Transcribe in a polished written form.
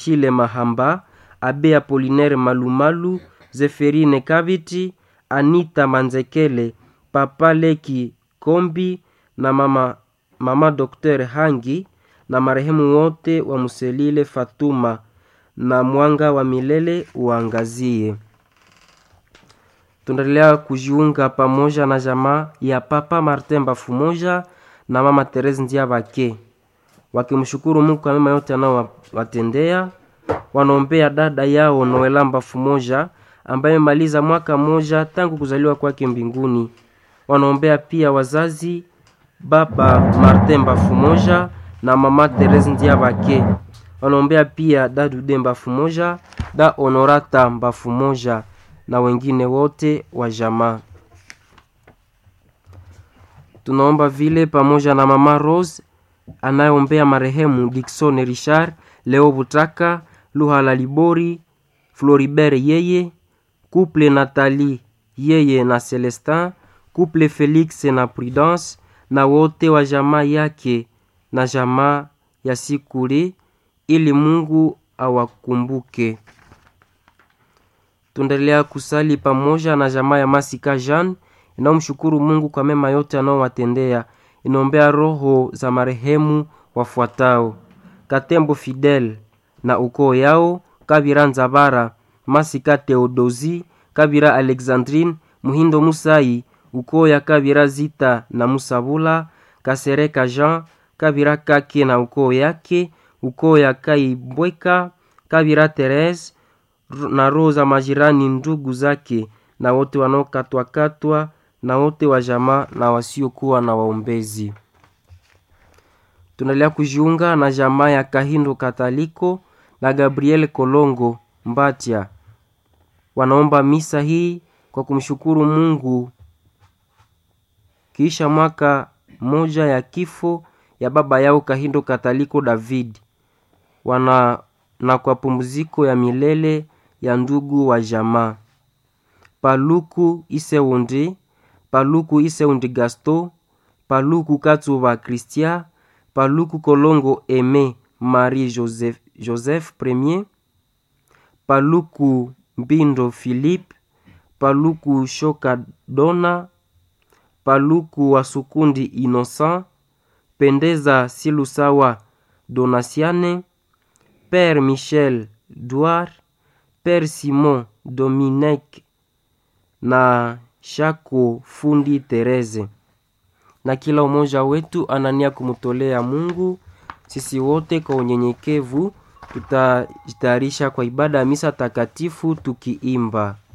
Chile Mahamba, Abe Apollinaire Malumalu, Zeferine Kaviti, Anita Manzekele, Papa Leki Kombi na mama Dr. Hangi na marehemu wote wa Muselile Fatuma, na mwanga wa milele uangazie. Tunaendelea kujiunga pamoja na jamaa ya Papa Martin Bafumoja na mama Therese Ndiabake, wakimshukuru Mungu kwa mema yote anayowatendea. Wanaombea dada yao Noela Bafumoja ambaye maliza mwaka moja tangu kuzaliwa kwake mbinguni. Wanaombea pia wazazi Baba Martin Bafumoja na mama Therese Ndiabake. Wanaombea pia dadu Demba Fumoja, da Honorata Bafumoja na wengine wote wa jamaa. Tunaomba vile pamoja na mama Rose anayeombea marehemu Dickson Richard, Leo Butaka, Luhala Libori, Floribert yeye, couple Nathalie yeye na Celestin, couple Felix na Prudence na wote wa jamaa yake na jamaa ya Sikuli, ili Mungu awakumbuke. Tunaendelea kusali pamoja na jamaa ya Masika Jean inamshukuru Mungu kwa mema yote anayowatendea. Inombea roho za marehemu wafuatao: Katembo Fidel na ukoo yao, Kabira Nzabara, Masika Theodosi, Kabira Alexandrine, Muhindo Musai, ukoo ya Kabira Zita na Musabula, Kasereka Jean, Kabira Kake na ukoo yake, ukoo ya Kaibweka, Kabira Therese na roho za majirani ndugu zake na wote wanaokatwa na wote wa jamaa na wasiokuwa na waombezi. Tunaendelea kujiunga na jamaa ya Kahindo Kataliko na Gabriel Kolongo Mbatia. Wanaomba misa hii kwa kumshukuru Mungu kisha mwaka moja ya kifo ya baba yao Kahindo Kataliko David. Na kwa pumziko ya milele ya ndugu wa jamaa Paluku Iseundi Gasto, Paluku Katuba Christian, Paluku Kolongo Aimé Marie Joseph Premier, Paluku Mbindo Philippe, Paluku Shoka Dona, Paluku Wasukundi Innocent, Pendeza Silusawa Donasiane, Père Michel Douard, Père Simon Dominique na Shako Fundi Tereze. Na kila umoja wetu anania kumtolea Mungu. Sisi wote kwa unyenyekevu tutajitayarisha kwa ibada ya misa takatifu tukiimba.